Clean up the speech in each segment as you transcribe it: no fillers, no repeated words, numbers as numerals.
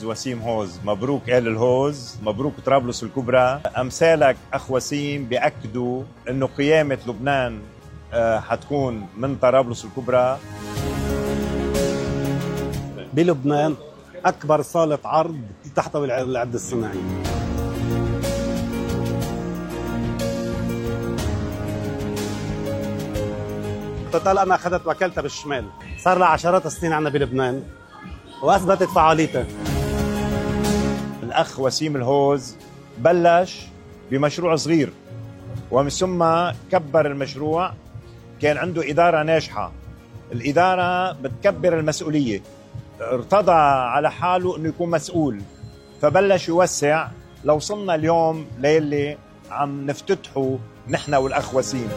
وسيم هوز، مبروك آل الهوز، مبروك طرابلس الكبرى. أمثالك أخ وسيم بيأكدوا أنه قيامة لبنان حتكون من طرابلس الكبرى. بلبنان أكبر صالة عرض تحتوي العد الصناعي. توتال أنا أخذت وكالتها بالشمال، صار لها عشرات السنين عنا بلبنان وأثبتت فعاليتها. الأخ وسيم الهوز بلش بمشروع صغير ومن ثم كبر المشروع. كان عنده إدارة ناجحة، الإدارة بتكبر المسؤولية، ارتضى على حاله أنه يكون مسؤول، فبلش يوسع. لو وصلنا اليوم ليلي عم نفتتحه نحن والأخ وسيم.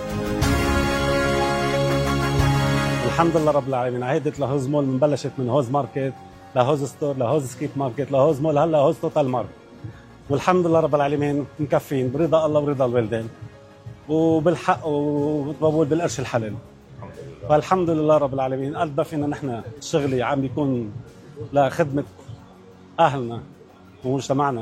الحمد لله رب العالمين. عهدة لهوز مول بلشت من هوز ماركت لهوز ستور لهوز سكيب ماركت لهوز مول هلا هوز توتال ماركت، والحمد لله رب العالمين مكفين برضا الله ورضا الوالدين وبالحق وبقول بالقرش الحلال. فالحمد لله رب العالمين. قد ما فينا نحن شغلي عم بيكون لخدمة أهلنا ومجتمعنا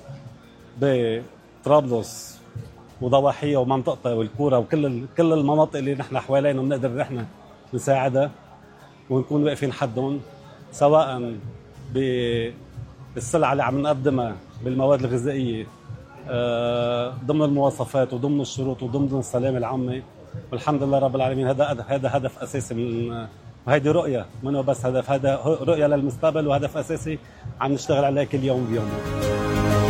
بطرابلس وضواحيها ومنطقتها والكورة وكل المناطق اللي نحن حوالينا بنقدر نحن نساعدها ونكون واقفين حدهم، سواء بالسلعة اللي عم نقدمها بالمواد الغذائية ضمن المواصفات وضمن الشروط وضمن السلامة العامة. والحمد لله رب العالمين. هذا هدف أساسي من وهيدي رؤية منه بس هدف، هذا رؤية للمستقبل وهدف أساسي عم نشتغل عليه كل يوم بيوم.